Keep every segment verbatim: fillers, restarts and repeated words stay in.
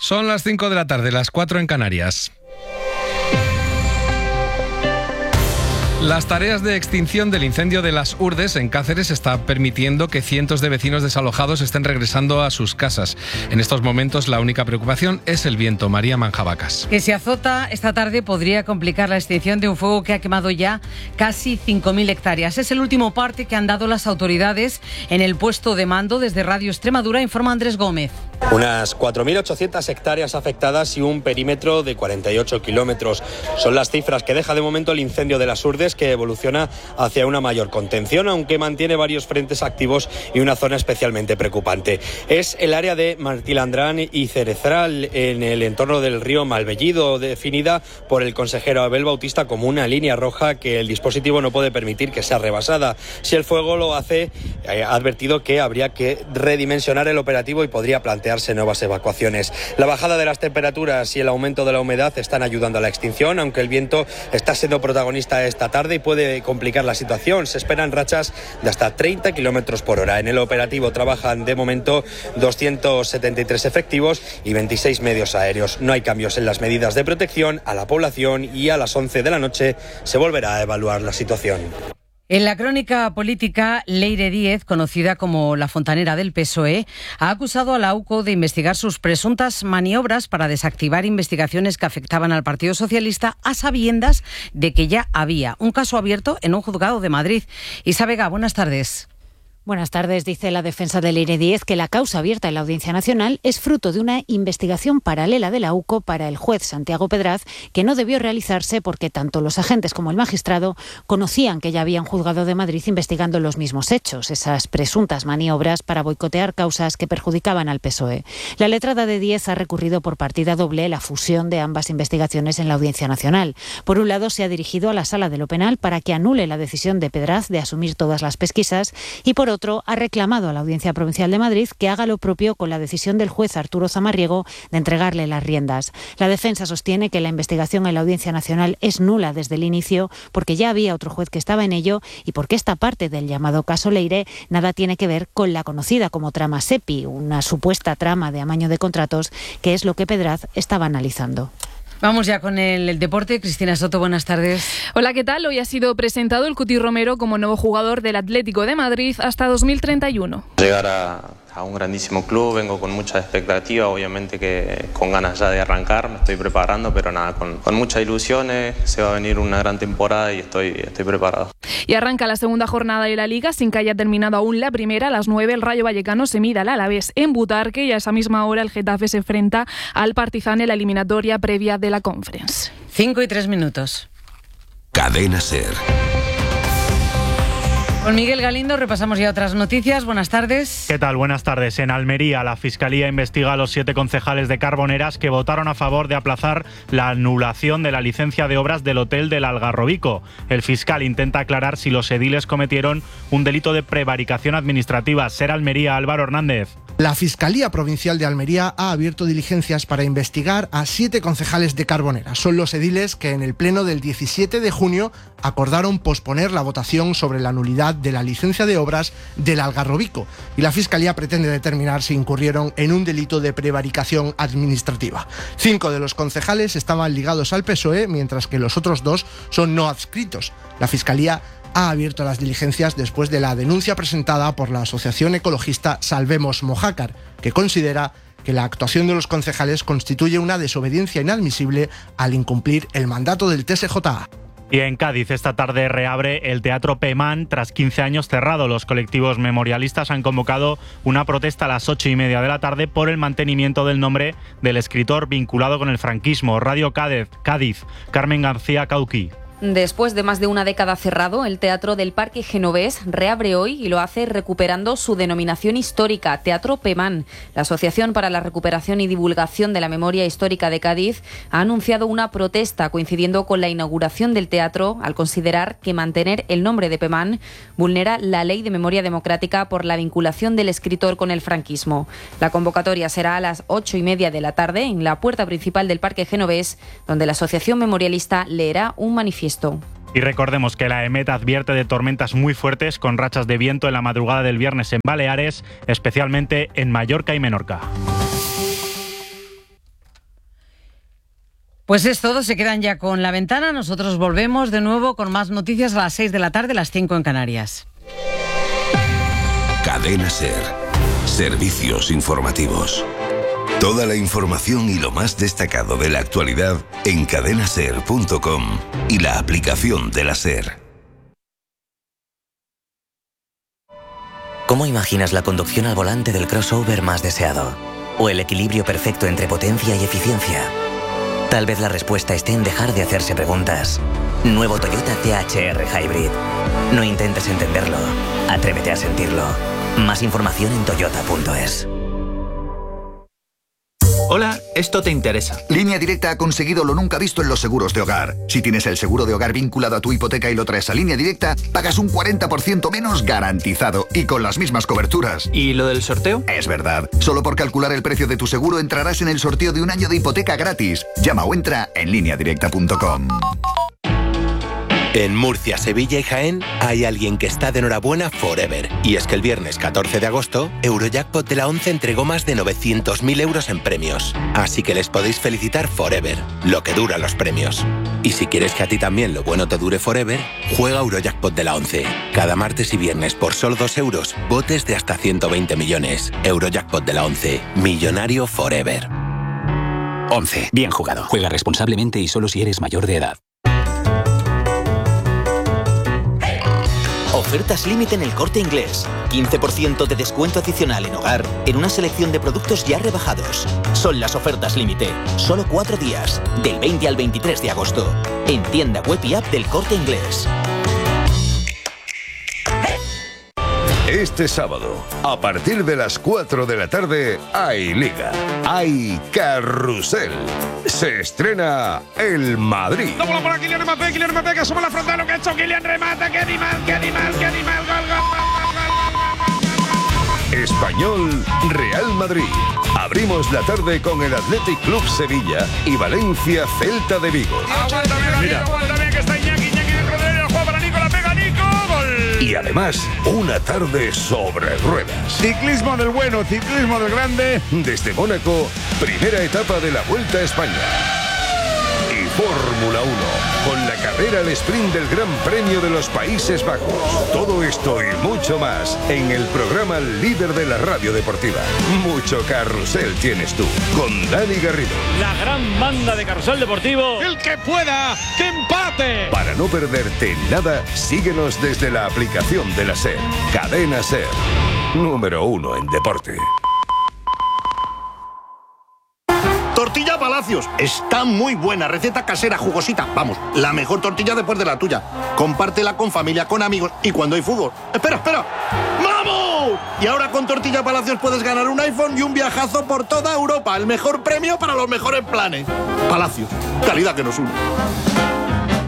Son las cinco de la tarde, las cuatro en Canarias. Las tareas de extinción del incendio de las Urdes en Cáceres están permitiendo que cientos de vecinos desalojados estén regresando a sus casas. En estos momentos la única preocupación es el viento. María Manjabacas. Que si azota esta tarde podría complicar la extinción de un fuego que ha quemado ya casi cinco mil hectáreas. Es el último parte que han dado las autoridades en el puesto de mando. Desde Radio Extremadura informa Andrés Gómez. Unas cuatro mil ochocientas hectáreas afectadas y un perímetro de cuarenta y ocho kilómetros. Son las cifras que deja de momento el incendio de las Urdes, que evoluciona hacia una mayor contención, aunque mantiene varios frentes activos y una zona especialmente preocupante. Es el área de Martilandrán y Cerezral, en el entorno del río Malvellido, definida por el consejero Abel Bautista como una línea roja que el dispositivo no puede permitir que sea rebasada. Si el fuego lo hace, ha advertido que habría que redimensionar el operativo y podría plantearse nuevas evacuaciones. La bajada de las temperaturas y el aumento de la humedad están ayudando a la extinción, aunque el viento está siendo protagonista esta tarde y puede complicar la situación. Se esperan rachas de hasta treinta kilómetros por hora. En el operativo trabajan de momento doscientos setenta y tres efectivos y veintiséis medios aéreos. No hay cambios en las medidas de protección a la población y a las once de la noche se volverá a evaluar la situación. En la crónica política, Leire Díez, conocida como la fontanera del P S O E, ha acusado a la UCO de investigar sus presuntas maniobras para desactivar investigaciones que afectaban al Partido Socialista a sabiendas de que ya había un caso abierto en un juzgado de Madrid. Isa Vega, buenas tardes. Buenas tardes. Dice la defensa de Leire Díez que la causa abierta en la Audiencia Nacional es fruto de una investigación paralela de la UCO para el juez Santiago Pedraz, que no debió realizarse porque tanto los agentes como el magistrado conocían que ya había un juzgado de Madrid investigando los mismos hechos, esas presuntas maniobras para boicotear causas que perjudicaban al P S O E. La letrada de Díez ha recurrido por partida doble la fusión de ambas investigaciones en la Audiencia Nacional. Por un lado, se ha dirigido a la Sala de lo Penal para que anule la decisión de Pedraz de asumir todas las pesquisas y, por otro, ha reclamado a la Audiencia Provincial de Madrid que haga lo propio con la decisión del juez Arturo Zamarriego de entregarle las riendas. La defensa sostiene que la investigación en la Audiencia Nacional es nula desde el inicio porque ya había otro juez que estaba en ello y porque esta parte del llamado caso Leire nada tiene que ver con la conocida como trama SEPI, una supuesta trama de amaño de contratos, que es lo que Pedraz estaba analizando. Vamos ya con el, el deporte. Cristina Soto, buenas tardes. Hola, ¿qué tal? Hoy ha sido presentado el Cuti Romero como nuevo jugador del Atlético de Madrid hasta dos mil treinta y uno. Llegar a, a un grandísimo club, vengo con mucha expectativa, obviamente que con ganas ya de arrancar, me estoy preparando, pero nada, con, con muchas ilusiones, se va a venir una gran temporada y estoy, estoy preparado. Y arranca la segunda jornada de la Liga sin que haya terminado aún la primera. A las nueve el Rayo Vallecano se mide al Alavés en Butarque y a esa misma hora el Getafe se enfrenta al Partizan en la eliminatoria previa de la Conference. Cinco y tres minutos. Cadena SER. Con Miguel Galindo repasamos ya otras noticias. Buenas tardes. ¿Qué tal? Buenas tardes. En Almería, la Fiscalía investiga a los siete concejales de Carboneras que votaron a favor de aplazar la anulación de la licencia de obras del Hotel del Algarrobico. El fiscal intenta aclarar si los ediles cometieron un delito de prevaricación administrativa. SER Almería, Álvaro Hernández. La Fiscalía Provincial de Almería ha abierto diligencias para investigar a siete concejales de Carboneras. Son los ediles que en el pleno del diecisiete de junio acordaron posponer la votación sobre la nulidad de la licencia de obras del Algarrobico, y la Fiscalía pretende determinar si incurrieron en un delito de prevaricación administrativa. Cinco de los concejales estaban ligados al P S O E, mientras que los otros dos son no adscritos. La Fiscalía ha abierto las diligencias después de la denuncia presentada por la asociación ecologista Salvemos Mojácar, que considera que la actuación de los concejales constituye una desobediencia inadmisible al incumplir el mandato del T S J A. Y en Cádiz esta tarde reabre el Teatro Pemán tras quince años cerrado. Los colectivos memorialistas han convocado una protesta a las ocho y media de la tarde por el mantenimiento del nombre del escritor vinculado con el franquismo. Radio Cádiz, Cádiz, Carmen García Cauqui. Después de más de una década cerrado, el Teatro del Parque Genovés reabre hoy y lo hace recuperando su denominación histórica, Teatro Pemán. La Asociación para la Recuperación y Divulgación de la Memoria Histórica de Cádiz ha anunciado una protesta coincidiendo con la inauguración del teatro al considerar que mantener el nombre de Pemán vulnera la Ley de Memoria Democrática por la vinculación del escritor con el franquismo. La convocatoria será a las ocho y media de la tarde en la puerta principal del Parque Genovés, donde la Asociación Memorialista leerá un manifiesto. Y recordemos que la EMET advierte de tormentas muy fuertes con rachas de viento en la madrugada del viernes en Baleares, especialmente en Mallorca y Menorca. Pues es todo, se quedan ya con La Ventana. Nosotros volvemos de nuevo con más noticias a las seis de la tarde, las cinco en Canarias. Cadena SER. Servicios informativos. Toda la información y lo más destacado de la actualidad en cadena ser punto com y la aplicación de la SER. ¿Cómo imaginas la conducción al volante del crossover más deseado? ¿O el equilibrio perfecto entre potencia y eficiencia? Tal vez la respuesta esté en dejar de hacerse preguntas. Nuevo Toyota T H R Hybrid. No intentes entenderlo. Atrévete a sentirlo. Más información en toyota punto es. Hola, esto te interesa. Línea Directa ha conseguido lo nunca visto en los seguros de hogar. Si tienes el seguro de hogar vinculado a tu hipoteca y lo traes a Línea Directa, pagas un cuarenta por ciento menos garantizado y con las mismas coberturas. ¿Y lo del sorteo? Es verdad. Solo por calcular el precio de tu seguro entrarás en el sorteo de un año de hipoteca gratis. Llama o entra en línea directa punto com. En Murcia, Sevilla y Jaén hay alguien que está de enhorabuena forever. Y es que el viernes catorce de agosto, Eurojackpot de la once entregó más de novecientos mil euros en premios. Así que les podéis felicitar forever, lo que dura los premios. Y si quieres que a ti también lo bueno te dure forever, juega Eurojackpot de la once. Cada martes y viernes por solo dos euros, botes de hasta ciento veinte millones. Eurojackpot de la once, millonario forever. once. Bien jugado. Juega responsablemente y solo si eres mayor de edad. Ofertas límite en El Corte Inglés. quince por ciento de descuento adicional en hogar en una selección de productos ya rebajados. Son las ofertas límite. Solo cuatro días. Del veinte al veintitrés de agosto. En tienda web y app del Corte Inglés. Este sábado, a partir de las cuatro de la tarde, hay Liga, hay Carrusel. Se estrena el Madrid. La bola para Kylian Mbappé, Kylian Mbappé que asoma la frontal, lo que ha hecho Kylian, remata, qué animal, qué animal, qué animal, gol, gol, gol, gol, gol. Español, Real Madrid. Abrimos la tarde con el Athletic Club Sevilla y Valencia Celta de Vigo. Aguanta bien, Mira. aguanta bien que está Iñaki, Iñaki dentro de él, el juego para Nico, la pega Nico, gol. Y además, una tarde sobre ruedas. Ciclismo del bueno, ciclismo del grande. Desde Mónaco, primera etapa de la Vuelta a España. Y Fórmula uno, con la carrera al sprint del Gran Premio de los Países Bajos. Todo esto y mucho más en el programa líder de la radio deportiva. Mucho carrusel tienes tú, con Dani Garrido. La gran banda de Carrusel Deportivo. El que pueda, que empate. Para no perderte nada, síguenos desde la aplicación de la SER. Cadena SER, número uno en deporte. Tortilla Palacios, está muy buena, receta casera, jugosita, vamos, la mejor tortilla después de la tuya. Compártela con familia, con amigos y cuando hay fútbol. ¡Espera, espera! ¡Vamos! Y ahora con Tortilla Palacios puedes ganar un iPhone y un viajazo por toda Europa, el mejor premio para los mejores planes. Palacios, calidad que nos une.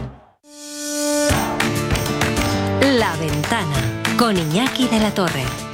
La Ventana, con Iñaki de la Torre.